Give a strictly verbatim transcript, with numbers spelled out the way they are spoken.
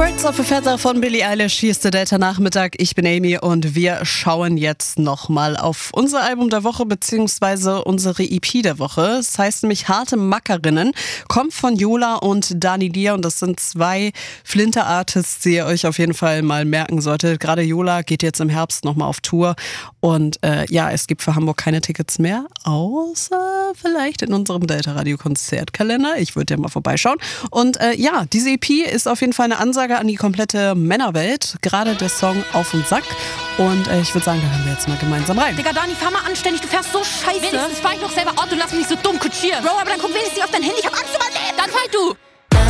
Birds of a Feather von Billie Eilish. Hier ist der Delta-Nachmittag. Ich bin Amy und wir schauen jetzt nochmal auf unser Album der Woche beziehungsweise unsere E P der Woche. Es heißt nämlich Harte Mackerinnen, kommt von Yola und Dani Dia und das sind zwei Flinter-Artists, die ihr euch auf jeden Fall mal merken solltet. Gerade Yola geht jetzt im Herbst nochmal auf Tour und äh, ja, es gibt für Hamburg keine Tickets mehr, außer vielleicht in unserem Delta-Radio-Konzertkalender. Ich würde ja mal vorbeischauen. Und äh, ja, diese E P ist auf jeden Fall eine Ansage an die komplette Männerwelt. Gerade der Song Auf den Sack. Und äh, ich würde sagen, da hören wir jetzt mal gemeinsam rein. Digga, Dani, fahr mal anständig. Du fährst so scheiße. Wenigstens fahr ich noch selber Auto, lass mich nicht so dumm kutschieren. Bro, aber dann guck wenigstens auf dein Handy. Ich hab Angst um mein Leben. Dann fahr du.